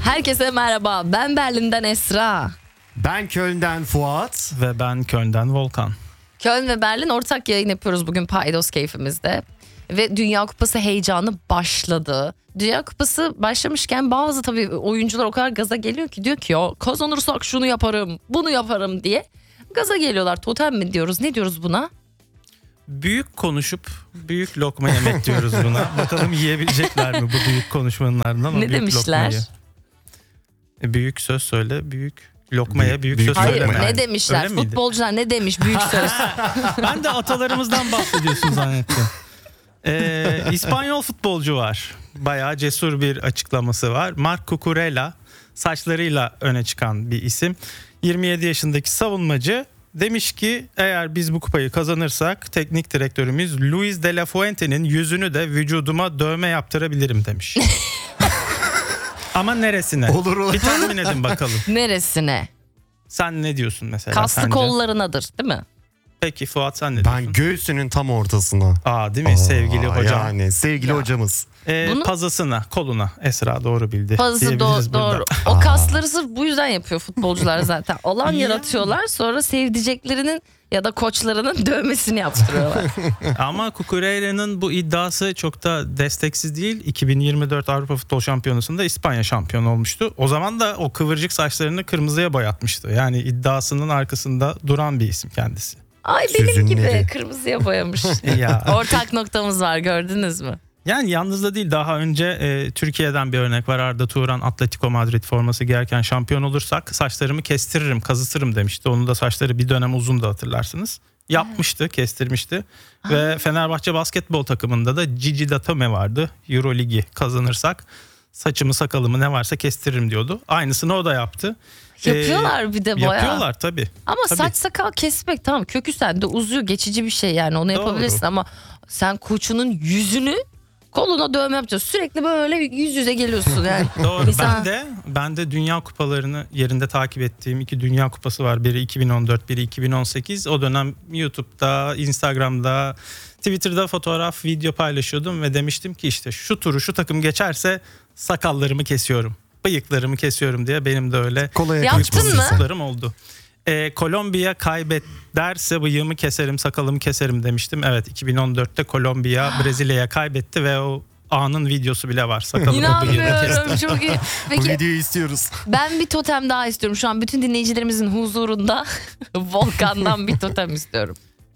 Herkese merhaba. Ben Berlin'den Esra. Ben Köln'den Fuat. Ve ben Köln'den Volkan. Köln ve Berlin ortak yayın yapıyoruz bugün Paydos keyfimizde. Ve Dünya Kupası heyecanı başladı. Dünya Kupası başlamışken bazı tabii oyuncular o kadar gaza geliyor ki diyor ki ya kazanırsak şunu yaparım, bunu yaparım diye. Gaza geliyorlar. Totem mi diyoruz? Ne diyoruz buna? Büyük konuşup büyük lokma yemek diyoruz buna. Bakalım yiyebilecekler mi bu büyük konuşmanın ardından o Ne büyük demişler? lokmayı. Büyük söz söyle, büyük lokmaya büyük söz Hayır, söyleme. ne demişler? Öyle miydi? Futbolcular ne demiş? Büyük söz. Ben de atalarımızdan bahsediyorsun zannettim. İspanyol futbolcu var. Bayağı cesur bir açıklaması var. Marc Cucurella, saçlarıyla öne çıkan bir isim. 27 yaşındaki savunmacı demiş ki eğer biz bu kupayı kazanırsak teknik direktörümüz Luis de la Fuente'nin yüzünü de vücuduma dövme yaptırabilirim demiş. Ama neresine? Olur. Bir tahmin edin bakalım. Neresine? Sen ne diyorsun mesela? Kaslı sence? kollarınadır değil mi? Peki Fuat sen ne diyorsun? Ben göğsünün tam ortasına. Değil mi sevgili hocam? Yani sevgili hocamız. Bunu- Pazısına, koluna. Esra doğru bildi. Pazı diyebiliriz burada. doğru. O kasları sırf bu yüzden yapıyor futbolcular zaten. Alan yaratıyorlar, sonra sevdiceklerinin ya da koçlarının dövmesini yaptırıyorlar. Ama Cucurella'nın bu iddiası çok da desteksiz değil. 2024 Avrupa Futbol Şampiyonası'nda İspanya şampiyon olmuştu. O zaman da o kıvırcık saçlarını kırmızıya boyatmıştı. Yani iddiasının arkasında duran bir isim kendisi. Ay benim Süzünleri. gibi kırmızıya boyamış. Ya. Ortak noktamız var, gördünüz mü? Yani yalnız da değil, daha önce Türkiye'den bir örnek var. Arda Turan Atletico Madrid forması giyerken şampiyon olursak saçlarımı kestiririm, kazıtırım demişti. Onun da saçları bir dönem uzun da hatırlarsınız. Yapmıştı, kestirmişti. Ve Fenerbahçe basketbol takımında da Gigi Datome vardı. Euroligi kazanırsak saçımı sakalımı ne varsa kestiririm diyordu. Aynısını o da yaptı. Yapıyorlar bir de bayağı. Yapıyorlar tabii. Ama Tabii. saç sakal kesmek tamam, kökü sende uzuyor, geçici bir şey yani, onu Doğru. yapabilirsin ama sen koçunun yüzünü koluna dövme yapacaksın. Sürekli böyle yüz yüze geliyorsun yani. Doğru. İnsan- Ben de dünya kupalarını yerinde takip ettiğim 2 dünya kupası var. Biri 2014, biri 2018. O dönem YouTube'da, Instagram'da, Twitter'da fotoğraf, video paylaşıyordum ve demiştim ki işte şu turu şu takım geçerse sakallarımı kesiyorum, bıyıklarımı kesiyorum diye benim de öyle Kolaya Yaptın kaçması. mı? kısımlarım oldu. Kolombiya kaybederse bıyığımı keserim, sakalımı keserim demiştim. Evet, 2014'te Kolombiya Brezilya'ya kaybetti ve o anın videosu bile var. Sakalımı bıyığımı kestim. İnanmıyorum, çok iyi. Bu Peki videoyu istiyoruz. ben bir totem daha istiyorum. Şu an bütün dinleyicilerimizin huzurunda Volkan'dan bir totem istiyorum.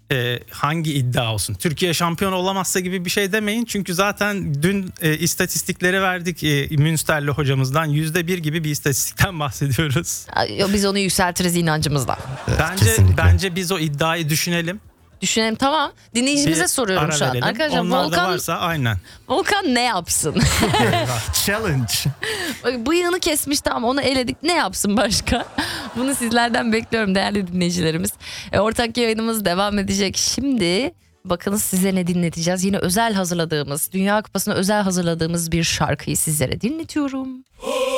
Hangi iddia olsun? Türkiye şampiyon olamazsa gibi bir şey demeyin. Çünkü zaten dün istatistikleri verdik Münsterli hocamızdan. %1 gibi bir istatistikten bahsediyoruz. Biz onu yükseltiriz inancımızla. Kesinlikle. Bence biz o iddiayı düşünelim. Düşünelim, tamam. Dinleyicimize Bir soruyorum ara şu an. verelim. Arkadaşlar Onlar da Volkan, varsa aynen. Volkan ne yapsın? Challenge. Bak, bıyığını kesmiş, tamam, onu eledik. Ne yapsın başka? Bunu sizlerden bekliyorum değerli dinleyicilerimiz. Ortak yayınımız devam edecek. Şimdi bakınız size ne dinleteceğiz. Yine özel hazırladığımız, Dünya Kupası'na özel hazırladığımız bir şarkıyı sizlere dinletiyorum.